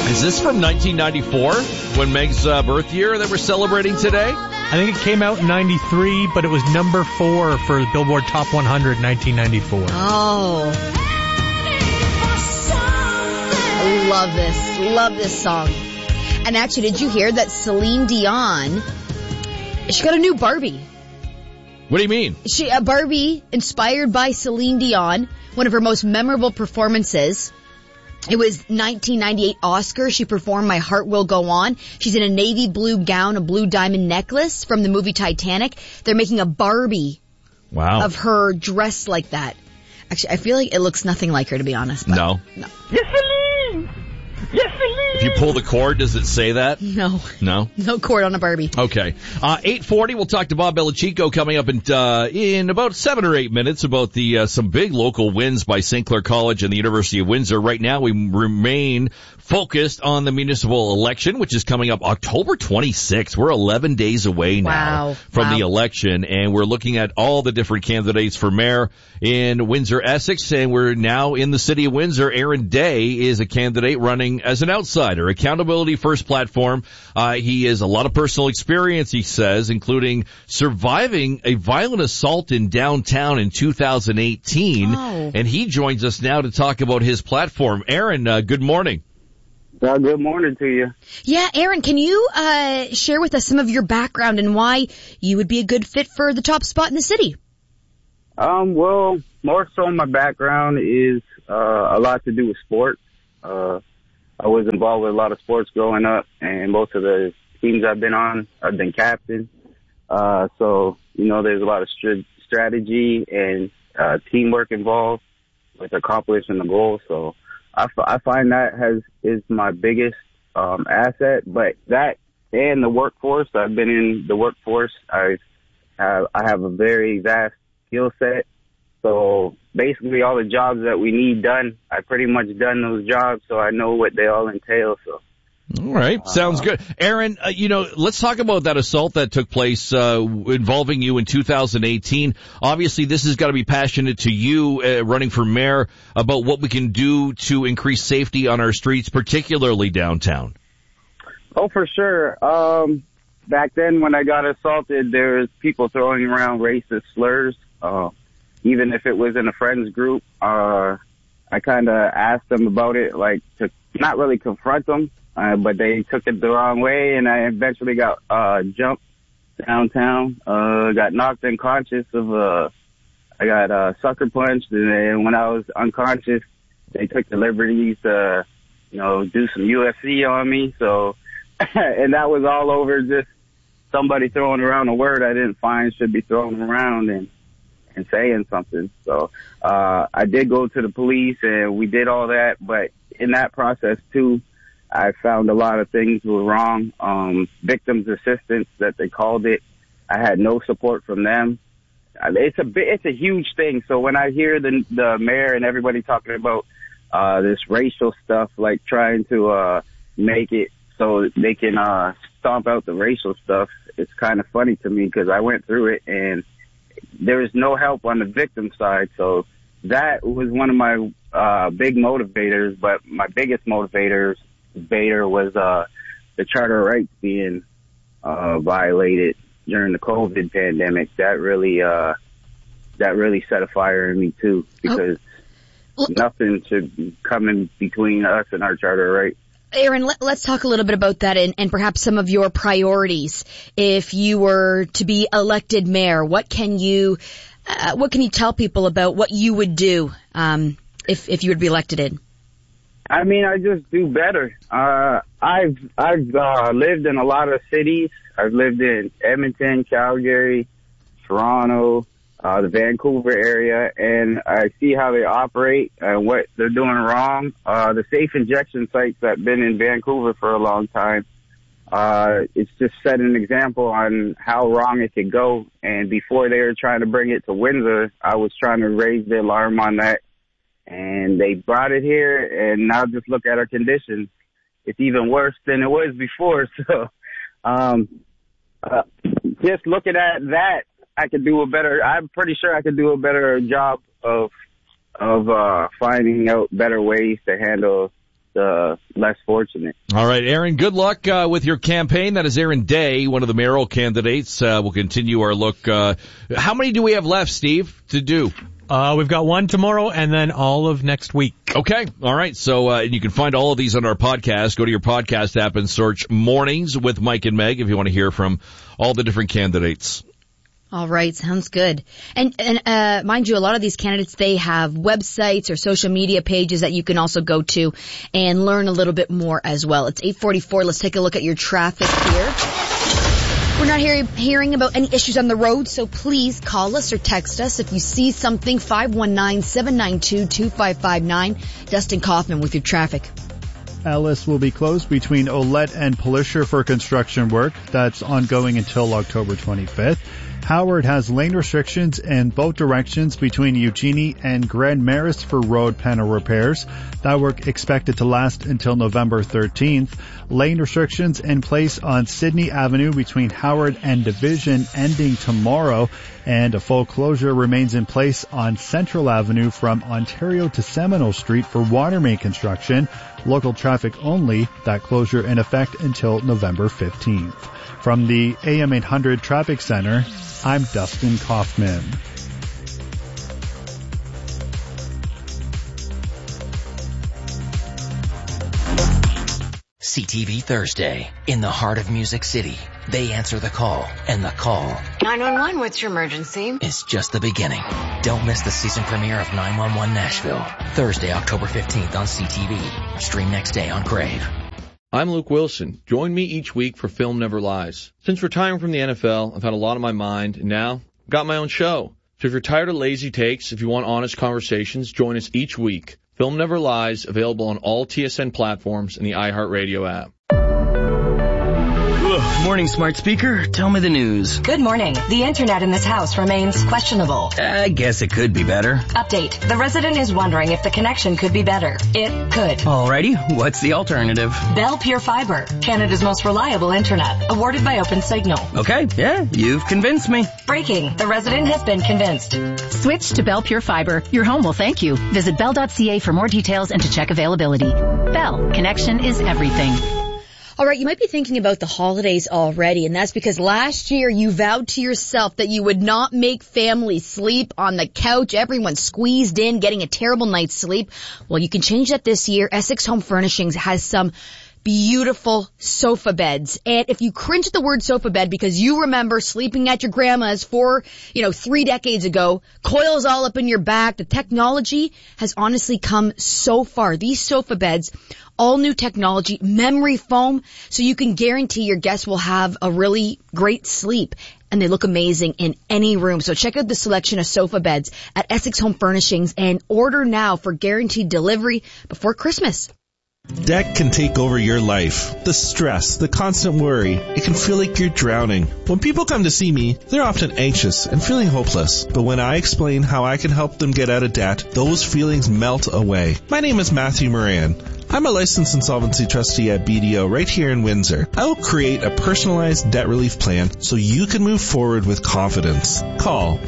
Is this from 1994, when Meg's birth year that we're celebrating today? I think it came out in 93, but it was number 4 for the Billboard Top 100 in 1994. Oh. I love this. Love this song. And actually, did you hear that Celine Dion, she got a new Barbie? What do you mean? A Barbie inspired by Celine Dion, one of her most memorable performances. It was 1998 Oscar. She performed My Heart Will Go On. She's in a navy blue gown, a blue diamond necklace from the movie Titanic. They're making a Barbie of her dressed like that. Actually, I feel like it looks nothing like her, to be honest. No. No. Yes, Celine! Yes, Celine! If you pull the cord, does it say that? No. No? No cord on a Barbie. Okay. 8:40, we'll talk to Bob Belichico coming up in about 7 or 8 minutes about some big local wins by St. Clair College and the University of Windsor. Right now, we remain focused on the municipal election, which is coming up October 26th. We're 11 days away now from the election, and we're looking at all the different candidates for mayor in Windsor, Essex, and we're now in the city of Windsor. Aaron Day is a candidate running as an outsider. Accountability First platform. He has a lot of personal experience, he says, including surviving a violent assault in downtown in 2018. Oh. And he joins us now to talk about his platform. Aaron, good morning. Good morning to you. Yeah, Aaron, can you share with us some of your background and why you would be a good fit for the top spot in the city? Well, more so my background is a lot to do with sports. I was involved with a lot of sports growing up, and most of the teams I've been on, I've been captain. So, there's a lot of strategy and teamwork involved with accomplishing the goal. So I find that is my biggest asset. But that and the workforce, I've been in the workforce. I have a very vast skill set. So basically all the jobs that we need done, I pretty much done those jobs, so I know what they all entail. So. All right. Sounds good. Aaron, let's talk about that assault that took place involving you in 2018. Obviously, this has got to be passionate to you running for mayor about what we can do to increase safety on our streets, particularly downtown. Oh, for sure. Back then when I got assaulted, there was people throwing around racist slurs. Even if it was in a friend's group, I kind of asked them about it, like to not really confront them, but they took it the wrong way, and I eventually got jumped downtown, got knocked unconscious I got sucker punched, and then when I was unconscious, they took the liberties to, do some UFC on me. So, and that was all over just somebody throwing around a word I didn't find should be thrown around and saying something. So I did go to the police and we did all that, but in that process too, I found a lot of things were wrong. Victims assistance that they called it, I had no support from them. It's a huge thing. So when I hear the mayor and everybody talking about this racial stuff, like trying to make it so they can stomp out the racial stuff, it's kind of funny to me because I went through it and there was no help on the victim side. So that was one of my big motivators, but my biggest motivator was the charter rights being violated during the COVID pandemic. That really set a fire in me too, because nothing should come in between us and our charter rights. Aaron, let's talk a little bit about that and perhaps some of your priorities. If you were to be elected mayor, what can you tell people about what you would do if you would be elected in? I mean, I just do better. I've lived in a lot of cities. I've lived in Edmonton, Calgary, Toronto, the Vancouver area, and I see how they operate and what they're doing wrong. The safe injection sites that have been in Vancouver for a long time, it's just set an example on how wrong it could go. And before they were trying to bring it to Windsor, I was trying to raise the alarm on that. And they brought it here, and now just look at our conditions. It's even worse than it was before. So just looking at that, I'm pretty sure I could do a better job of finding out better ways to handle less fortunate. All right, Aaron, good luck with your campaign. That is Aaron Day, one of the mayoral candidates. We'll continue our look. How many do we have left, Steve, to do? We've got one tomorrow and then all of next week. Okay. All right. So, and you can find all of these on our podcast. Go to your podcast app and search Mornings with Mike and Meg if you want to hear from all the different candidates. All right. Sounds good. And mind you, a lot of these candidates, they have websites or social media pages that you can also go to and learn a little bit more as well. It's 8:44. Let's take a look at your traffic here. We're not hearing about any issues on the road, so please call us or text us if you see something. 519-792-2559. Dustin Kaufman with your traffic. Ellis will be closed between Olette and Polisher for construction work. That's ongoing until October 25th. Howard has lane restrictions in both directions between Eugenie and Grand Maris for road panel repairs. That work expected to last until November 13th. Lane restrictions in place on Sydney Avenue between Howard and Division ending tomorrow. And a full closure remains in place on Central Avenue from Ontario to Seminole Street for water main construction. Local traffic only. That closure in effect until November 15th. From the AM 800 Traffic Center, I'm Dustin Kaufman. CTV Thursday. In the heart of Music City, they answer the call, and the call 911, what's your emergency? is just the beginning. Don't miss the season premiere of 911 Nashville. Thursday, October 15th on CTV. Stream next day on Crave. I'm Luke Wilson. Join me each week for Film Never Lies. Since retiring from the NFL, I've had a lot on my mind, and now I've got my own show. So if you're tired of lazy takes, if you want honest conversations, join us each week. Film Never Lies, available on all TSN platforms and the iHeartRadio app. Morning, smart speaker. Tell me the news. Good morning. The internet in this house remains questionable. I guess it could be better. Update. The resident is wondering if the connection could be better. It could. Alrighty, what's the alternative? Bell Pure Fiber, Canada's most reliable internet, awarded by OpenSignal. Okay, yeah, you've convinced me. Breaking. The resident has been convinced. Switch to Bell Pure Fiber. Your home will thank you. Visit bell.ca for more details and to check availability. Bell. Connection is everything. All right, you might be thinking about the holidays already, and that's because last year you vowed to yourself that you would not make family sleep on the couch, everyone squeezed in, getting a terrible night's sleep. Well, you can change that this year. Essex Home Furnishings has some beautiful sofa beds. And if you cringe at the word sofa bed because you remember sleeping at your grandma's 3 decades ago, coils all up in your back, the technology has honestly come so far. These sofa beds, all new technology, memory foam, so you can guarantee your guests will have a really great sleep. And they look amazing in any room. So check out the selection of sofa beds at Essex Home Furnishings and order now for guaranteed delivery before Christmas. Debt can take over your life. The stress, the constant worry, it can feel like you're drowning. When people come to see me, they're often anxious and feeling hopeless. But when I explain how I can help them get out of debt, those feelings melt away. My name is Matthew Moran. I'm a licensed insolvency trustee at BDO right here in Windsor. I will create a personalized debt relief plan so you can move forward with confidence. Call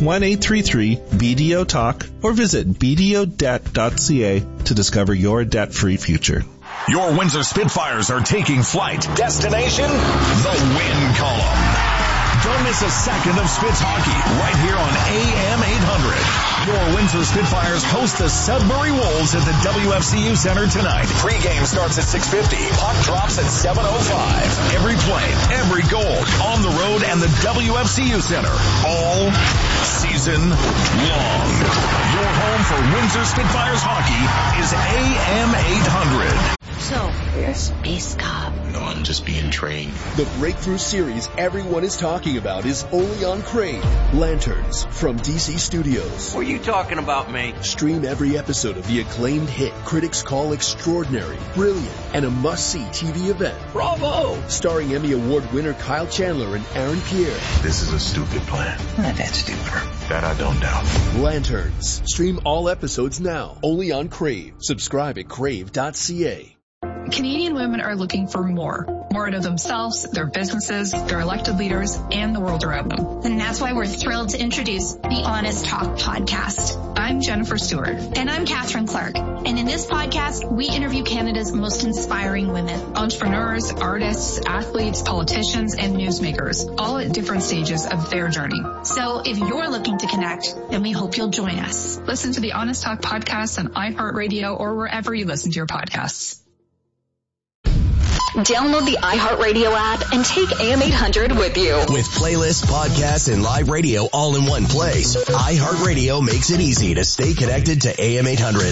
1-833-BDO-TALK or visit bdodebt.ca to discover your debt-free future. Your Windsor Spitfires are taking flight. Destination, the Win Column. Don't miss a second of Spits hockey right here on AM 800. Your Windsor Spitfires host the Sudbury Wolves at the WFCU Center tonight. Pre-game starts at 6:50. Puck drops at 7:05. Every play, every goal, on the road and the WFCU Center. All season long. Your home for Windsor Spitfires hockey is AM 800. So, you're a space cop. No, I'm just being trained. The breakthrough series everyone is talking about is only on Crave. Lanterns from DC Studios. What are you talking about, mate? Stream every episode of the acclaimed hit critics call extraordinary, brilliant, and a must-see TV event. Bravo! Starring Emmy Award winner Kyle Chandler and Aaron Pierre. This is a stupid plan. Not that stupid. That I don't doubt. Lanterns. Stream all episodes now. Only on Crave. Subscribe at crave.ca. Canadian women are looking for more more out of themselves, their businesses, their elected leaders, and the world around them. And that's why we're thrilled to introduce the Honest Talk podcast. I'm Jennifer Stewart. And I'm Catherine Clark. And in this podcast, we interview Canada's most inspiring women. Entrepreneurs, artists, athletes, politicians, and newsmakers, all at different stages of their journey. So if you're looking to connect, then we hope you'll join us. Listen to the Honest Talk podcast on iHeartRadio or wherever you listen to your podcasts. Download the iHeartRadio app and take AM 800 with you. With playlists, podcasts, and live radio all in one place, iHeartRadio makes it easy to stay connected to AM 800.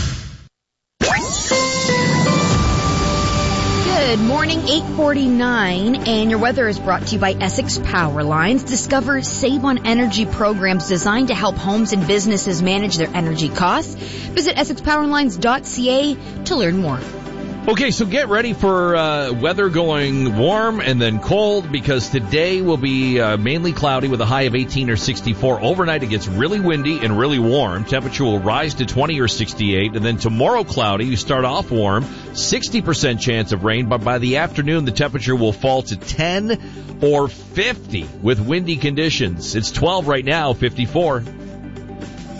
Good morning, 8:49, and your weather is brought to you by Essex Power Lines. Discover Save on Energy programs designed to help homes and businesses manage their energy costs. Visit EssexPowerlines.ca to learn more. Okay, so get ready for weather going warm and then cold, because today will be mainly cloudy with a high of 18 or 64. Overnight it gets really windy and really warm. Temperature will rise to 20 or 68. And then tomorrow cloudy. You start off warm, 60% chance of rain, but by the afternoon the temperature will fall to 10 or 50 with windy conditions. It's 12 right now, 54.